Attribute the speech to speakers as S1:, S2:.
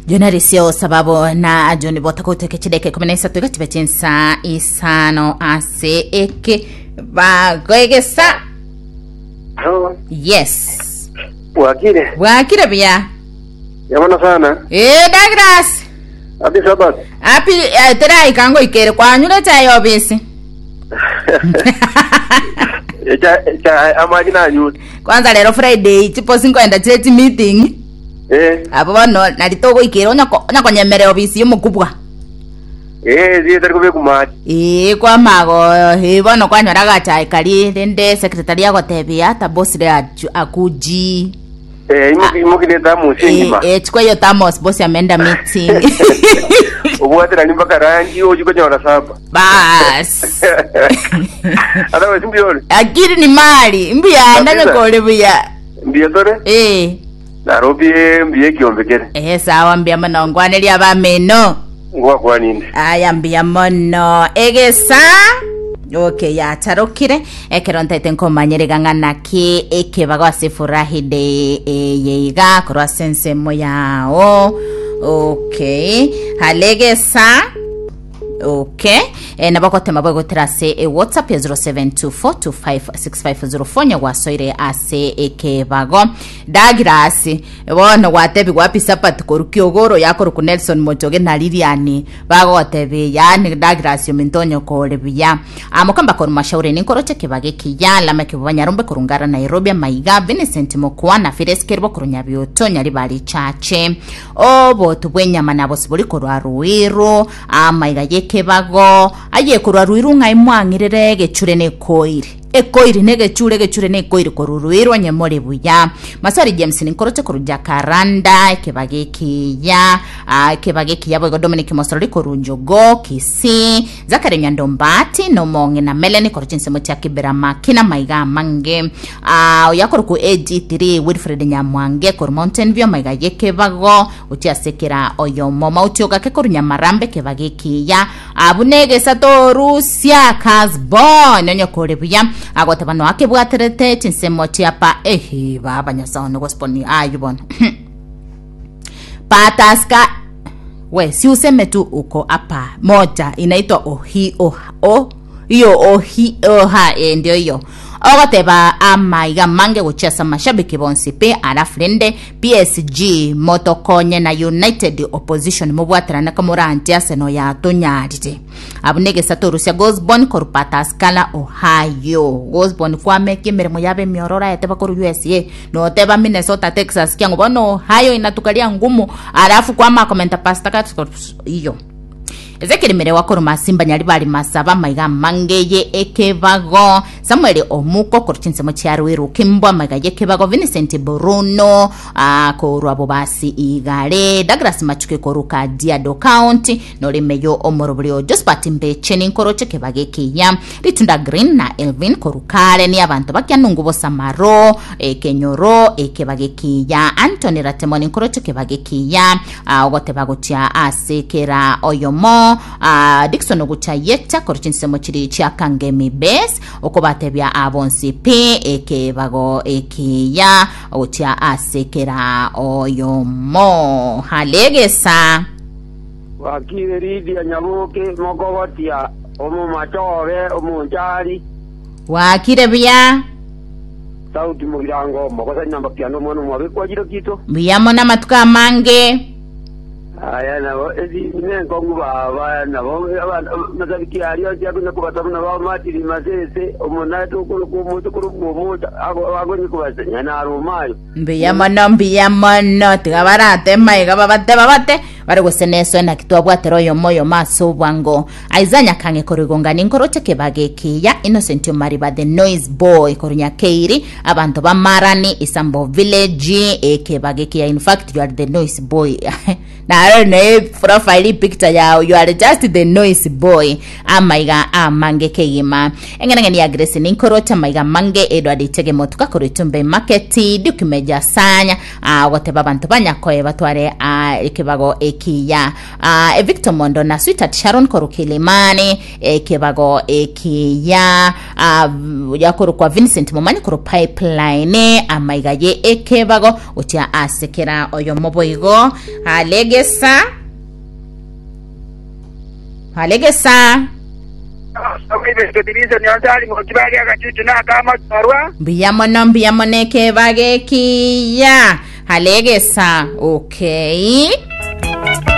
S1: Jonari sio sababu na ajoni bota kuteke chideke kumenesa tukatiba chensa isano ase eke bagoegesa.
S2: Hello.
S1: Yes.
S2: Wakire
S1: biya.
S2: Yamana sana.
S1: Dagras.
S2: Abi sabat.
S1: Api tera ikango ikere kwa nyule chayo bisi.
S2: Amagina yun.
S1: Kwanza lero Friday tipo 5 church meeting. Apo bano nalitogo ikere onako nyemere obisi yomukubwa.
S2: Ziye kube kumaji.
S1: Kwa mago bono kwa nyoraga chai kali dende secretary agotebia ata boss le akuji.
S2: Imukine tamu singima.
S1: Chukwa yo tamos boss amenda meeting.
S2: Ubuatira nimba karangi ojuko nyora saba.
S1: Bas.
S2: Ada wewe mbiyo.
S1: Akiri ni mali, mbia ndanya kole bia.
S2: Mbia tore? Nairobi mbiye kiombekere.
S1: Sawa mbia mana ngwaneli abameno.
S2: Ngwa kwa nini?
S1: Aya mbia mono. Egesa. Okay, ya tarokire ekeronta itenko manyerega nganaki ekebaga sifurahide yeiga korwa sense moyao. Okay, halegesa. Okay, nabako temabo terase WhatsApp ya 0724256504 nyagwasoire ase ekebago dagirasi bona watebi wapi sapat korukiogoro yakoro ku Nelson Mojoge na Liliani bago tebi yani dagirasi mintonyo kolebiya amukamba koru mashauri ni koroche kebage kiyala makibanyarumbe kurungara Nairobi Maiga Vincent Mokwa na Fireskerbo kurunyabyoto nyari bali chache obo tubwenyama nabo sibuli korwa ruiro amaiga kebago aye kurwa ruiru ngai mwangirere gechure ne koiri ekoiri nege chure ne koiri koruruiro nyemore buya Masari James ni koroche kuruja karanda kebageki ya bwo Dominic Mosori korunjogo kisi Zakari Nyandombati no monge na Melanie koroche nsemo tia kiberama kina maiga mange yakoruku AG3 Wilfred Nyamwange kor Mountain View maiga yekebago utia sekera oyomo mautioga ke korunya marambe kebageki ya abunege sato Rusia Kasbon nyo korebuya agotabano akebwaterete tinsemo tiapa baba nyasaone gosponi ayubona pataska we si useme tu uko hapa moja inaitwa ndio hiyo ogoteba amaiga mange guchesa mashabiki bonsi pe arafrende PSG motokonye na United opposition mubwaterana kamuranti aseno ya tonyarite abunege satorusia Gosbon korpata skala Ohio Gosbon kwa meke meremo yabe miorora yateba koru USA no teba Minnesota Texas kyango bono Ohio inatukalia ngumu arafu kwa makomenta pasta hiyo Ezekiri mere wakoro masimba nyari bali masaba maiga mangeye ekebago Samuel Omuko korchinse mo chiaruiru kimbwa maiga yekebago Vincent Bruno koru abobasi igare Douglas Machuke koruka Diado County nolimeyo omorobrio Josephat Mbeche ninkoroche kebageke ya Ritunda Green na Elvin korukare ni abantu bakyanungu bosamaro kenyoro ekebageke ya Anthony Ratemoni nkoroche kebageke ya ogotebagotia asekera oyomo Dixon ogucha yeta korchinse mochiri chia kangemi base okobatebya abonsi pe ekebago ekiya ogucha asekera oyomo halegesa
S2: wakire Lidia Nyabuke mokogotia omumachobe omunjari
S1: wakire bya
S2: sauti mugirango mokosa nyamba piano mwana mwabe kwa jiro kito
S1: biyamona matuka mange
S2: aya nabo nengo ngubaba nabo mazabiki ariyo cyakuna kubatamuna ba matiri mazese omunato kurukumuntu kurumuta ago nikubazanya narumayo
S1: mbiyamona tigabarate maiga babate bari guseneso na kitwabwatero yo moyo maso bwango aizanya kange korigonga ninkoroche kebageki ya Innocent Mariba the Noise Boy korunya keiri abantu bamarani Isambo Village ekebageki ya in fact you are the Noise Boy na I don't know profile picture ya you are just the Noise Boy amaiga amange kegima engene ya Grace ninkorocha maiga mange Edward Tege motuka koritumbe market dukimeja sanya wote babantu banyakoye batware ekebago ekiya Victor Mondo na Sweetheart Sharon Korukilimani ekebago ekiya yakuru kwa Vincent Momani kuru pipeline amaigaye ekebago utia asekera oyo moboigo alegesa mbiyamo kebage kiya alegesa okay